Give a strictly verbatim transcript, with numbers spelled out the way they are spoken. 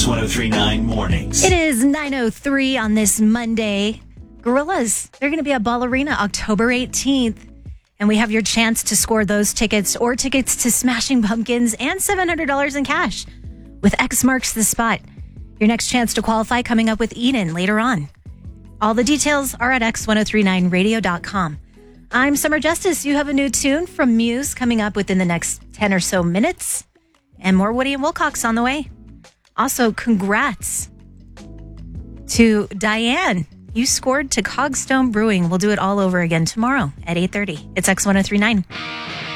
X one oh three point nine Mornings. It is nine oh three on this Monday. Gorillas, they're going to be at Ball Arena October eighteenth. And we have your chance to score those tickets or tickets to Smashing Pumpkins and seven hundred dollars in cash with X Marks the Spot. Your next chance to qualify coming up with Eden later on. All the details are at x ten thirty-nine radio dot com. I'm Summer Justice. You have a new tune from Muse coming up within the next ten or so minutes. And more Woody and Wilcox on the way. Also, congrats to Diane. You scored to Cogstone Brewing. We'll do it all over again tomorrow at eight thirty. It's X ten thirty-nine.